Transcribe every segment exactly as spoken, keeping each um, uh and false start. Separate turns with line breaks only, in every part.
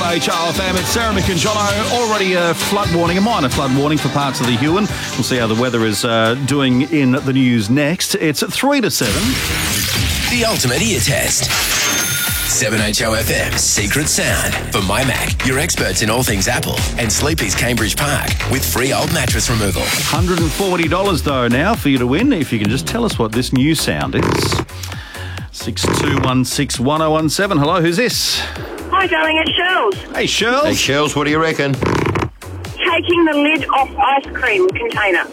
seven H R F M. It's Sarah, Mick and Jono. Already a flood warning, a minor flood warning for parts of the Huon. We'll see how the weather is uh, doing in the news next. It's at three to seven.
The ultimate ear test. seven H O F M's Secret Sound. For My Mac, your experts in all things Apple, and Sleepy's Cambridge Park with free old mattress removal.
one hundred forty dollars though now for you to win, if you can just tell us what this new sound is. six two one six one oh one seven. Hello, who's this?
Hi, darling, it's Shells.
Hey, Shells.
Hey, Shells, what do you reckon?
Taking the lid off ice cream container.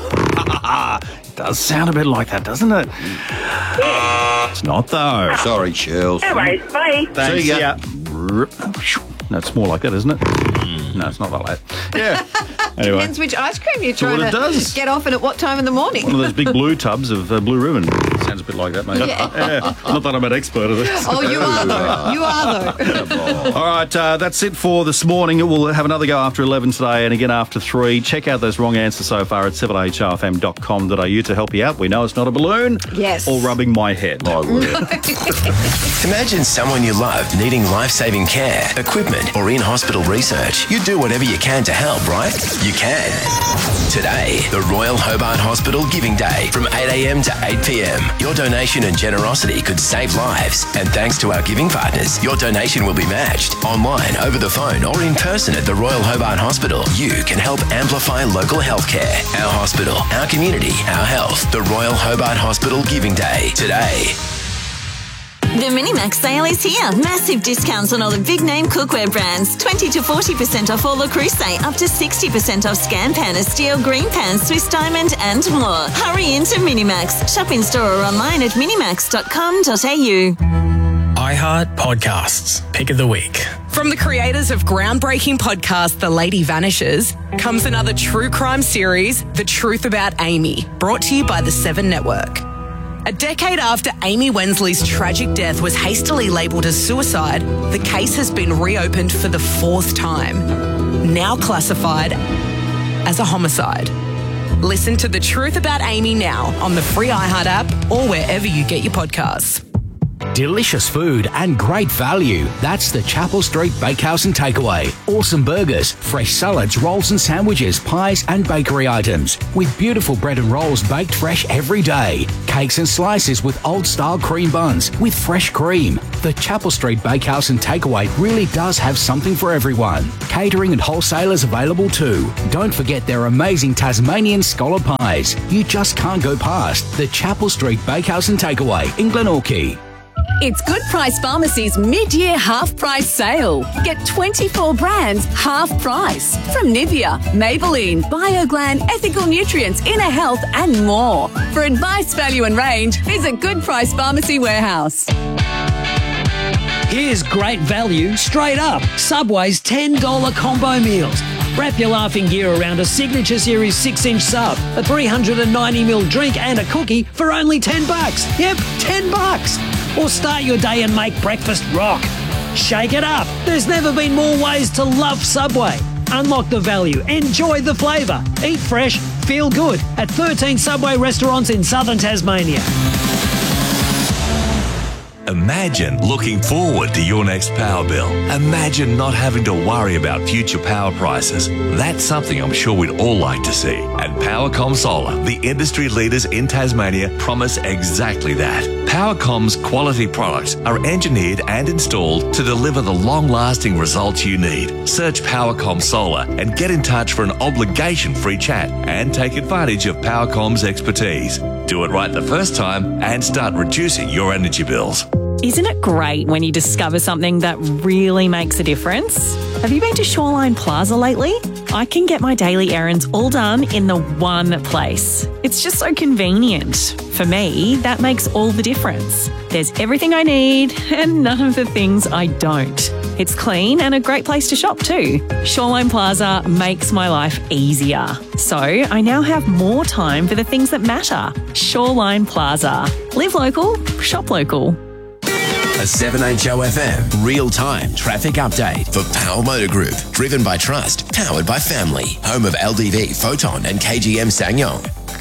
It does sound a bit like that, doesn't it?
Yeah.
It's not, though.
Sorry, Shells.
No worries, bye.
Thanks.
See ya.
Yeah. No, it's more like that, isn't it? No, it's not like that. Yeah. Anyway.
Depends which ice cream you're trying
what it
to
does.
get off and at what time in the morning.
One of those big blue tubs of uh, blue ribbon. Sounds a bit like that, mate.
Yeah.
Yeah. Not that I'm an expert at this.
Oh, you are though. You are though.
All right, uh, that's it for this morning. We'll have another go after eleven today and again after three. Check out those wrong answers so far at seven h r f m dot com dot a u to help you out. We know it's not a balloon.
Yes.
Or rubbing my head.
I would.
Imagine someone you love needing life-saving care, equipment, or in-hospital research. You do whatever you can to help, right? You can. Today, the Royal Hobart Hospital Giving Day from eight a m to eight p m. Your donation and generosity could save lives. And thanks to our giving partners, your donation will be matched online, over the phone, or in person at the Royal Hobart Hospital. You can help amplify local healthcare. Our hospital, our community, our health. The Royal Hobart Hospital Giving Day. Today.
The Minimax sale is here. Massive discounts on all the big-name cookware brands. twenty to forty percent off all Le Creuset, up to sixty percent off Scan Pan, Steel, Green Pan, Swiss Diamond and more. Hurry into Minimax. Shop in store or online at minimax dot com dot a u.
iHeart Podcasts. Pick of the week.
From the creators of groundbreaking podcast The Lady Vanishes comes another true crime series, The Truth About Amy, brought to you by the Seven Network. A decade after Amy Wensley's tragic death was hastily labelled as suicide, the case has been reopened for the fourth time, now classified as a homicide. Listen to The Truth About Amy now on the free iHeart app or wherever you get your podcasts.
Delicious food and great value. That's the Chapel Street Bakehouse and Takeaway. Awesome burgers, fresh salads, rolls and sandwiches, pies and bakery items. With beautiful bread and rolls baked fresh every day. Cakes and slices with old-style cream buns with fresh cream. The Chapel Street Bakehouse and Takeaway really does have something for everyone. Catering and wholesalers available too. Don't forget their amazing Tasmanian scallop pies. You just can't go past the Chapel Street Bakehouse and Takeaway in Glenorchy.
It's Good Price Pharmacy's mid-year half-price sale. Get twenty-four brands half price. From Nivea, Maybelline, BioGlan, Ethical Nutrients, Inner Health and more. For advice, value and range, visit Good Price Pharmacy Warehouse.
Here's great value straight up. Subway's ten dollars combo meals. Wrap your laughing gear around a Signature Series six inch sub, a three hundred ninety milliliter drink and a cookie for only ten bucks. Yep, ten bucks. Or start your day and make breakfast rock. Shake it up. There's never been more ways to love Subway. Unlock the value. Enjoy the flavour. Eat fresh. Feel good at thirteen Subway restaurants in southern Tasmania.
Imagine looking forward to your next power bill. Imagine not having to worry about future power prices. That's something I'm sure we'd all like to see. And Powercom Solar, the industry leaders in Tasmania, promise exactly that. Powercom's quality products are engineered and installed to deliver the long-lasting results you need. Search Powercom Solar and get in touch for an obligation-free chat and take advantage of Powercom's expertise. Do it right the first time and start reducing your energy bills.
Isn't it great when you discover something that really makes a difference? Have you been to Shoreline Plaza lately? I can get my daily errands all done in the one place. It's just so convenient. For me, that makes all the difference. There's everything I need and none of the things I don't. It's clean and a great place to shop too. Shoreline Plaza makes my life easier. So I now have more time for the things that matter. Shoreline Plaza. Live local, shop local.
A seven H O F M real-time traffic update for Powell Motor Group. Driven by trust, powered by family. Home of L D V, Photon and K G M Ssangyong.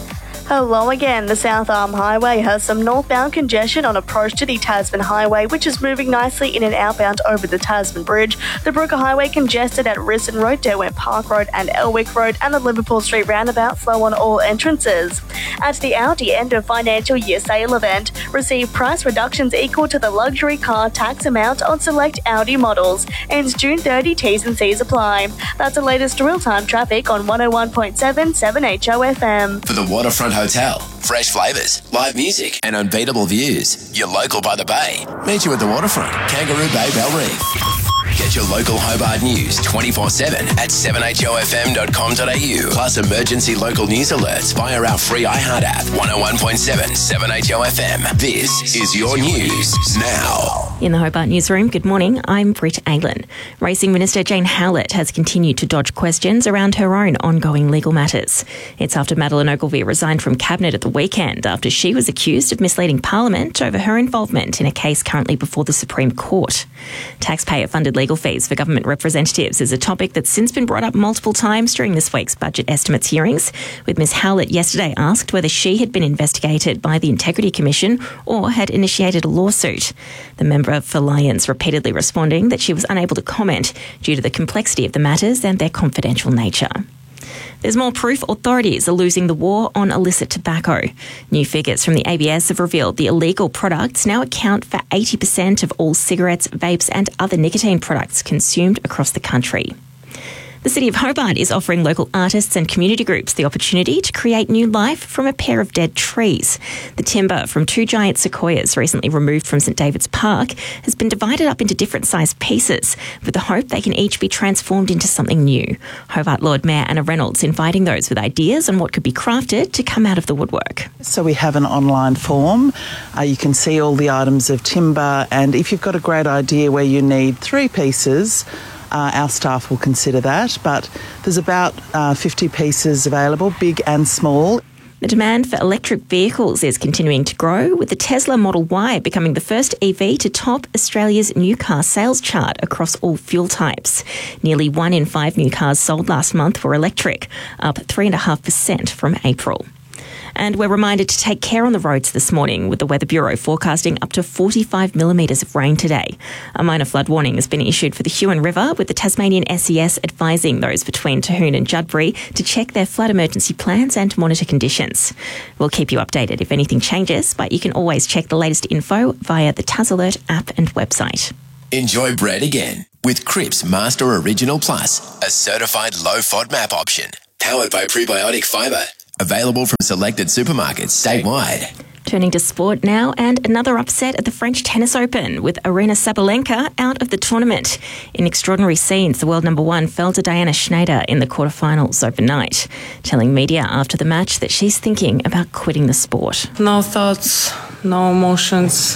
Hello again. The South Arm Highway has some northbound congestion on approach to the Tasman Highway, which is moving nicely in and outbound over the Tasman Bridge. The Brooker Highway congested at Risson Road, Derwent Park Road and Elwick Road, and the Liverpool Street roundabout slow on all entrances. At the Audi end of financial year sale event, receive price reductions equal to the luxury car tax amount on select Audi models. Ends June thirtieth, T's and C's apply. That's the latest real-time traffic on one oh one point seven seven H O F M.
For the Waterfront Hotel, fresh flavours, live music and unbeatable views. You're local by the bay. Meet you at the Waterfront, Kangaroo Bay, Bell Reef. Get your local Hobart news twenty-four seven at seven h o f m dot com dot a u. Plus emergency local news alerts via our free iHeart app. one oh one point seven, seven H O F M. This is your news now.
In the Hobart newsroom, good morning, I'm Britt Aylan. Racing Minister Jane Howlett has continued to dodge questions around her own ongoing legal matters. It's after Madeleine Ogilvie resigned from Cabinet at the weekend after she was accused of misleading Parliament over her involvement in a case currently before the Supreme Court. Taxpayer-funded legal fees for government representatives is a topic that's since been brought up multiple times during this week's budget estimates hearings, with Miss Howlett yesterday asked whether she had been investigated by the Integrity Commission or had initiated a lawsuit. The member for Lions repeatedly responding that she was unable to comment due to the complexity of the matters and their confidential nature. There's more proof authorities are losing the war on illicit tobacco. New figures from the A B S have revealed the illegal products now account for eighty percent of all cigarettes, vapes and other nicotine products consumed across the country. The City of Hobart is offering local artists and community groups the opportunity to create new life from a pair of dead trees. The timber from two giant sequoias recently removed from St David's Park has been divided up into different sized pieces with the hope they can each be transformed into something new. Hobart Lord Mayor Anna Reynolds inviting those with ideas on what could be crafted to come out of the woodwork.
So we have an online form. Uh, you can see all the items of timber, and if you've got a great idea where you need three pieces, Uh, our staff will consider that, but there's about uh, fifty pieces available, big and small.
The demand for electric vehicles is continuing to grow, with the Tesla Model Y becoming the first E V to top Australia's new car sales chart across all fuel types. Nearly one in five new cars sold last month were electric, up three point five percent from April. And we're reminded to take care on the roads this morning, with the Weather Bureau forecasting up to forty-five millimetres of rain today. A minor flood warning has been issued for the Huon River, with the Tasmanian S E S advising those between Terhune and Judbury to check their flood emergency plans and monitor conditions. We'll keep you updated if anything changes, but you can always check the latest info via the Tas Alert app and website.
Enjoy bread again with Cripps Master Original Plus, a certified low FODMAP option, powered by prebiotic fibre. Available from selected supermarkets statewide.
Turning to sport now, and another upset at the French Tennis Open, with Aryna Sabalenka out of the tournament. In extraordinary scenes, the world number one fell to Diana Schneider in the quarterfinals overnight, telling media after the match that she's thinking about quitting the sport.
No thoughts, no emotions.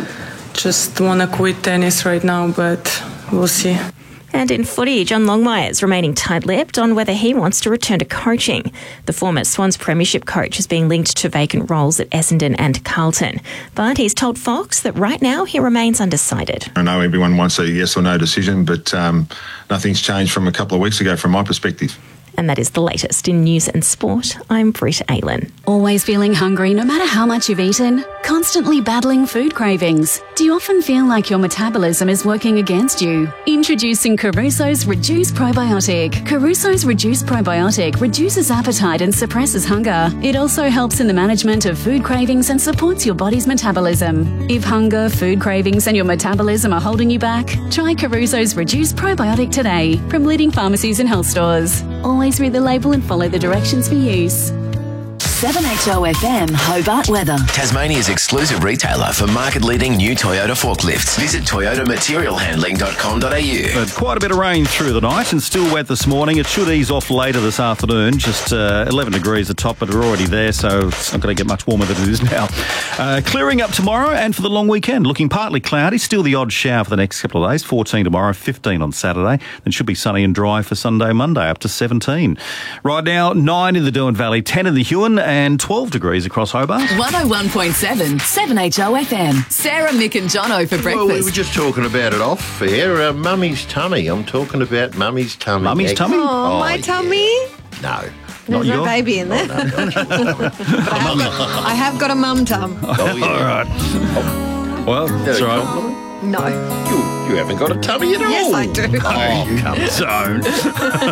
Just want to quit tennis right now, but we'll see.
And in footy, John Longmire is remaining tight-lipped on whether he wants to return to coaching. The former Swans premiership coach is being linked to vacant roles at Essendon and Carlton. But he's told Fox that right now he remains undecided.
I know everyone wants a yes or no decision, but um, nothing's changed from a couple of weeks ago from my perspective.
And that is the latest in news and sport. I'm Britt Aylan.
Always feeling hungry no matter how much you've eaten? Constantly battling food cravings? Do you often feel like your metabolism is working against you? Introducing Caruso's Reduce Probiotic. Caruso's Reduce Probiotic reduces appetite and suppresses hunger. It also helps in the management of food cravings and supports your body's metabolism. If hunger, food cravings and your metabolism are holding you back, try Caruso's Reduce Probiotic today from leading pharmacies and health stores. Always read the label and follow the directions for use.
seven H O F M Hobart weather.
Tasmania's exclusive retailer for market-leading new Toyota forklifts. Visit toyota material handling dot com dot a u.
But quite a bit of rain through the night and still wet this morning. It should ease off later this afternoon. Just uh, eleven degrees at top, but we're already there, so it's not going to get much warmer than it is now. Uh, clearing up tomorrow and for the long weekend. Looking partly cloudy, still the odd shower for the next couple of days. fourteen tomorrow, fifteen on Saturday. Then should be sunny and dry for Sunday, Monday, up to seventeen. Right now, nine in the Derwent Valley, ten in the Huon, and twelve degrees across Hobart.
one oh one point seven, seven H O F M. Sarah, Mick and Jono for breakfast.
Well, we were just talking about it off air. Uh, Mummy's tummy. I'm talking about Mummy's tummy.
Mummy's tummy?
Oh, my tummy?
No.
There's
Not
a
your-
baby in there. But I, have got, I have got a mum tum.
Oh, yeah.
All right. Well, that's
Yeah,
right.
compliment.
No.
You, you haven't got a tummy at all.
Yes, I do.
Oh, come on.
Don't.